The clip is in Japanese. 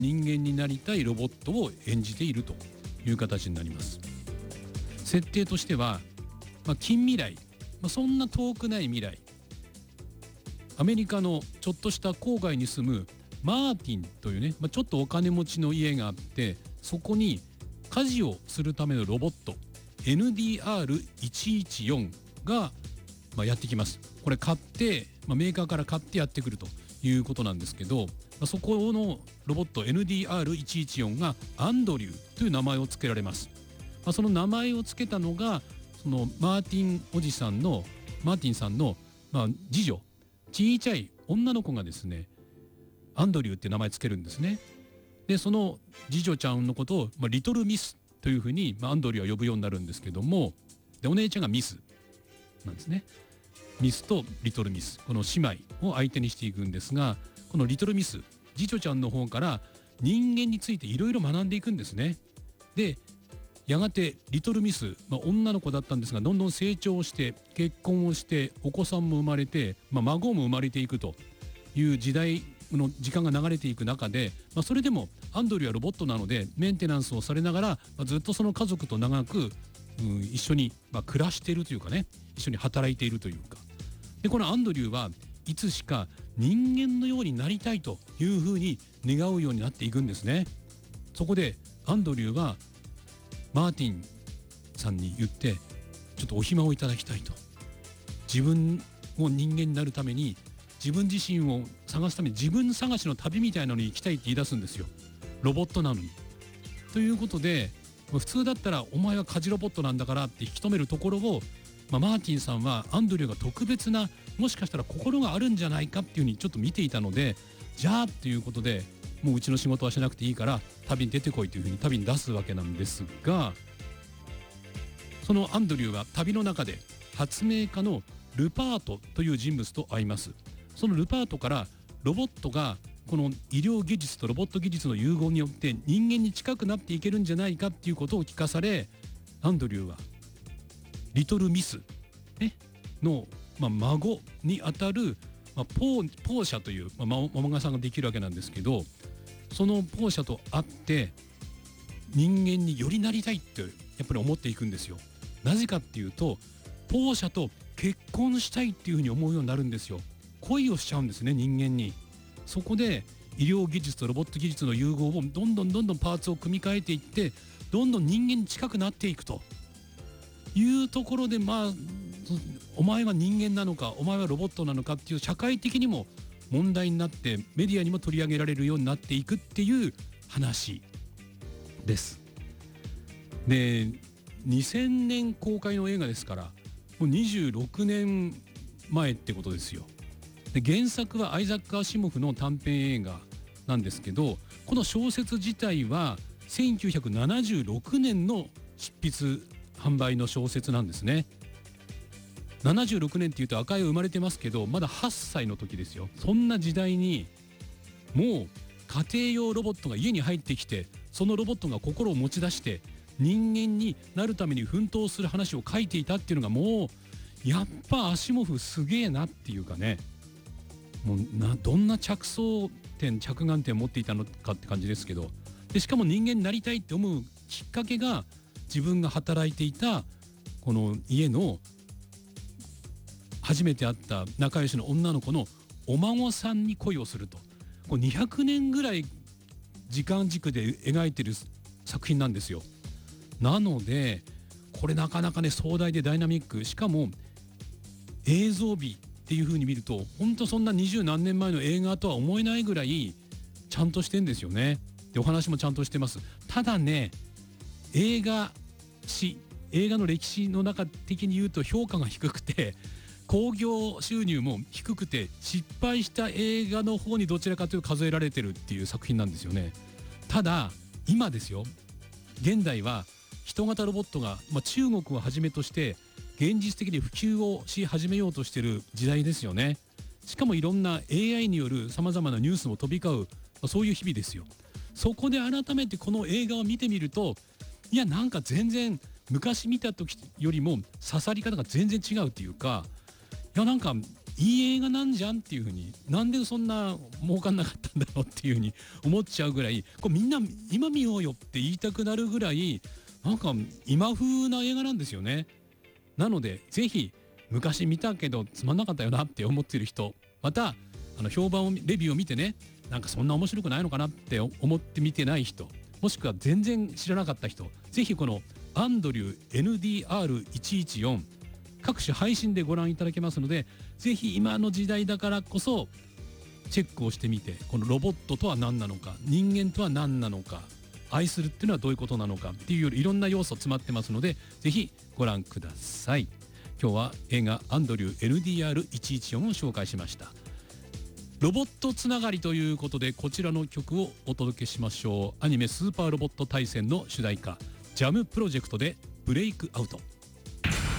人間になりたいロボットを演じているという形になります。設定としては、近未来、そんな遠くない未来、アメリカのちょっとした郊外に住むマーティンというね、ちょっとお金持ちの家があって、そこに家事をするためのロボット NDR114 がやってきます。これ買って、メーカーから買ってやってくるということなんですけど、そこのロボット NDR114 がアンドリューという名前を付けられます。その名前を付けたのがそのマーティンさんの次女、ちいちゃい女の子がですね、アンドリューって名前つけるんですね。でその次女ちゃんのことを、リトルミスというふうに、アンドリューは呼ぶようになるんですけども、でお姉ちゃんがミスなんですね。ミスとリトルミス、この姉妹を相手にしていくんですが、このリトルミス、次女ちゃんの方から人間についていろいろ学んでいくんですね。でやがてリトルミス、女の子だったんですが、どんどん成長して結婚をしてお子さんも生まれて、孫も生まれていくという時代の時間が流れていく中で、それでもアンドリューはロボットなのでメンテナンスをされながら、ずっとその家族と長く、一緒に、暮らしているというかね、一緒に働いているというか。でこのアンドリューはいつしか人間のようになりたいというふうに願うようになっていくんですね。そこでアンドリューはマーティンさんに言って、ちょっとお暇をいただきたいと、自分を人間になるために、自分自身を探すために自分探しの旅みたいなのに行きたいって言い出すんですよ、ロボットなのに。ということで、普通だったらお前は家事ロボットなんだからって引き止めるところを、マーティンさんはアンドリューが特別な、もしかしたら心があるんじゃないかっていうふうにちょっと見ていたので、じゃあっていうことで、もううちの仕事はしなくていいから旅に出てこいというふうに旅に出すわけなんですが、そのアンドリューは旅の中で発明家のルパートという人物と会います。そのルパートからロボットがこの医療技術とロボット技術の融合によって人間に近くなっていけるんじゃないかっていうことを聞かされ、アンドリューはリトルミス、の、孫にあたる、ポーシャという、お孫さんができるわけなんですけど、そのポーシャと会って人間によりなりたいってやっぱり思っていくんですよ。なぜかっていうと、ポーシャと結婚したいっていうふうに思うようになるんですよ。恋をしちゃうんですね、人間に。そこで医療技術とロボット技術の融合をどんどんパーツを組み替えていって、どんどん人間に近くなっていくというところで、お前は人間なのかお前はロボットなのかっていう社会的にも問題になって、メディアにも取り上げられるようになっていくっていう話です。で2000年公開の映画ですから、もう26年前ってことですよ。で原作はアイザック・アシモフの短編映画なんですけど、この小説自体は1976年の執筆販売の小説なんですね。76年っていうと赤井は生まれてますけど、まだ8歳の時ですよ。そんな時代にもう家庭用ロボットが家に入ってきて、そのロボットが心を持ち出して人間になるために奮闘する話を書いていたっていうのが、もうやっぱアシモフすげえなっていうかね、もうどんな着眼点を持っていたのかって感じですけど、でしかも人間になりたいって思うきっかけが、自分が働いていたこの家の初めて会った仲良しの女の子のお孫さんに恋をすると。これ200年ぐらい時間軸で描いてる作品なんですよ。なのでこれなかなかね、壮大でダイナミック、しかも映像美っていう風に見ると本当そんな20何年前の映画とは思えないぐらいちゃんとしてんですよね。でお話もちゃんとしてます。ただね、映画の歴史の中的に言うと評価が低くて、興行収入も低くて、失敗した映画の方にどちらかというと数えられてるっていう作品なんですよね。ただ今ですよ、現代は人型ロボットが、中国をはじめとして現実的に普及をし始めようとしてる時代ですよね。しかもいろんな AI によるさまざまなニュースも飛び交う、そういう日々ですよ。そこで改めてこの映画を見てみると、いやなんか全然昔見た時よりも刺さり方が全然違うっていうか、いやなんかいい映画なんじゃんっていうふうに、なんでそんな儲かんなかったんだろうっていうふうに思っちゃうぐらい、これみんな今見ようよって言いたくなるぐらいなんか今風な映画なんですよね。なのでぜひ昔見たけどつまんなかったよなって思ってる人、また評判をレビューを見てね、なんかそんな面白くないのかなって思って見てない人、もしくは全然知らなかった人、ぜひこのアンドリュー NDR114 各種配信でご覧いただけますので、ぜひ今の時代だからこそチェックをしてみて、このロボットとは何なのか、人間とは何なのか、愛するっていうのはどういうことなのかっていうよりいろんな要素詰まってますので、ぜひご覧ください。今日は映画アンドリュー NDR114 を紹介しました。ロボットつながりということで、こちらの曲をお届けしましょう。アニメスーパーロボット対戦の主題歌、ジャムプロジェクトでブレイクアウト。